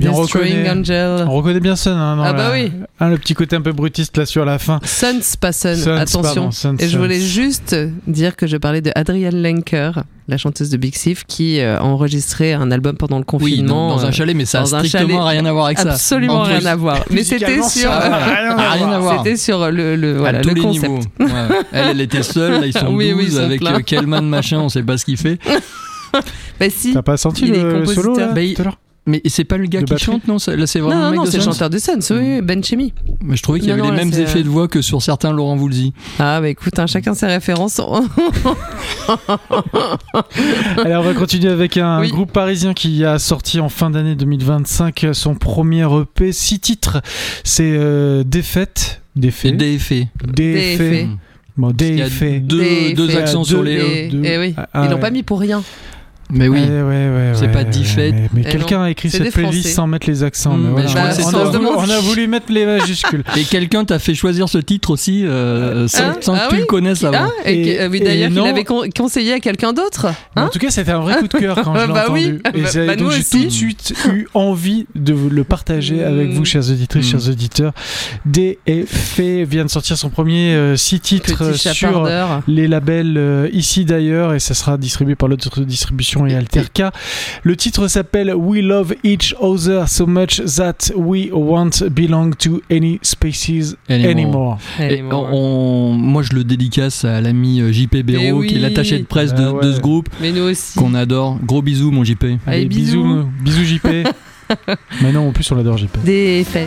puis on reconnaît bien Sun. Oui. Le petit côté un peu brutiste là sur la fin. Sun, pas Sun, attention. Et je voulais juste dire que je parlais de Adrienne Lenker, la chanteuse de Big Thief, qui a enregistré un album pendant le confinement. Dans un chalet, mais ça a strictement rien à voir avec ça. Absolument rien à voir. Mais c'était sur... rien à voir. C'était sur le concept. Elle était seule, là ils sont 12 avec Kellman machin, on sait pas ce qu'il fait. Bah si. T'as pas senti le solo là, tout à l'heure? Mais c'est pas le gars qui chante, non? Là, c'est vraiment le mec de c'est le chanteur de Suns, oui, Ben Chemi. Mais je trouvais qu'il y avait les mêmes effets de voix que sur certains Laurent Voulzy. Ah, bah écoute, chacun ses références. Allez, on va continuer avec un groupe parisien qui a sorti en fin d'année 2025 son premier EP, 6 titres. C'est Défaite. Bon, il y a deux accents sur les E. Eh oui, ils l'ont pas mis pour rien. Mais oui, c'est pas Defect. Mais quelqu'un a écrit cette playlist sans mettre les accents. Mais je crois que on a voulu mettre les majuscules. Et quelqu'un t'a fait choisir ce titre aussi sans que tu le connaisses avant. D'ailleurs, il avait conseillé à quelqu'un d'autre. En tout cas, c'était un vrai coup de cœur quand je l'ai entendu. Et donc j'ai tout de suite eu envie de le partager avec vous, chers auditrices, chers auditeurs. DFE vient de sortir son premier 6 titres sur les labels Ici d'ailleurs, et ça sera distribué par l'autre distribution et Alterca. Le titre s'appelle We Love Each Other So Much That We Won't Belong to Any Spaces Anymore. Moi je le dédicace à l'ami JP Béraud qui est l'attaché de presse de ce groupe. Mais nous aussi. Qu'on adore. Gros bisous mon JP. Allez, bisous JP. Mais non, en plus on l'adore JP. Des faits.